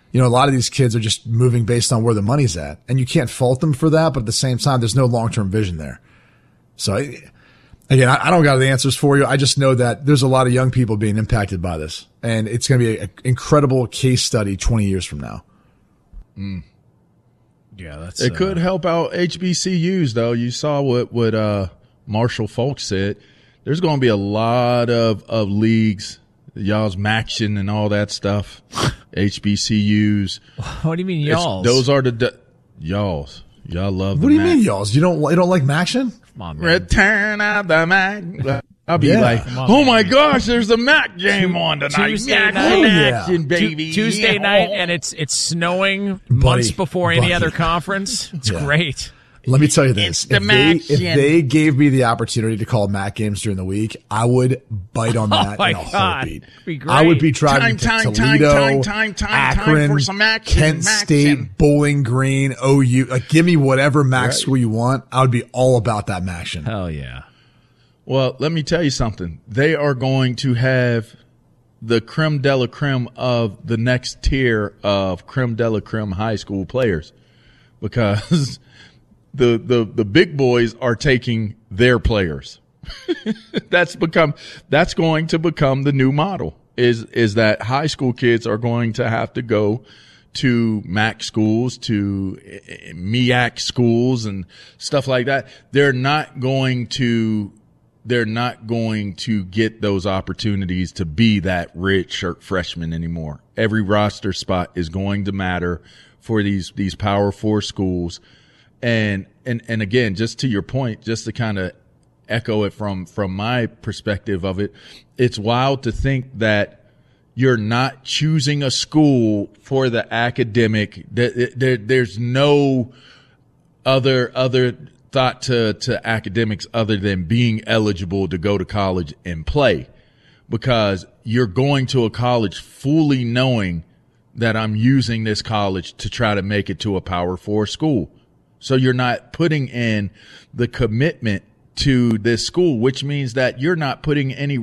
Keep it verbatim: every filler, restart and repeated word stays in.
you know, a lot of these kids are just moving based on where the money's at, and you can't fault them for that. But at the same time, there's no long-term vision there. So again, I, I don't got the answers for you. I just know that there's a lot of young people being impacted by this, and it's going to be an incredible case study twenty years from now. Mm. Yeah, that's it uh, could help out H B C Us though. You saw what what uh, Marshall Falk said. There's going to be a lot of of leagues, y'all's Maction and all that stuff. H B C Us. What do you mean, y'all's? Those are the de- y'all's. Y'all love. What the do you Mac. mean, y'all's? You don't you don't like Maction? Come on, man. Return of the Mac. I'll be Yeah. like, Come on, oh man. my gosh, there's a Mac game on tonight. Tuesday Mac night. Oh, in yeah. action, Tu- baby. Tuesday Yeah. night, and it's it's snowing months before any buddy. other conference. It's Yeah. great. Let me tell you this. It's the If they, Mac if Gen. they gave me the opportunity to call Mac games during the week, I would bite on that my in a God. heartbeat. Be great. I would be driving Time, to time, time, Toledo, time, time, time, time Akron, for some action, Kent Mac State, Gen. Bowling Green, O U. Like, give me whatever Mac Right. school you want. I would be all about that Maction. Hell yeah. Well, let me tell you something. They are going to have the creme de la creme of the next tier of creme de la creme high school players, because the the the big boys are taking their players. that's become that's going to become the new model. Is is that high school kids are going to have to go to Mac schools, to M I A C schools and stuff like that. They're not going to they're not going to get those opportunities to be that redshirt freshman anymore. Every roster spot is going to matter for these these Power Four schools. And and and again, just to your point, just to kind of echo it from from my perspective of it, it's wild to think that you're not choosing a school for the academic. There, there, there's no other other thought to to academics other than being eligible to go to college and play, because you're going to a college fully knowing that I'm using this college to try to make it to a Power Four school. So you're not putting in the commitment to this school, which means that you're not putting any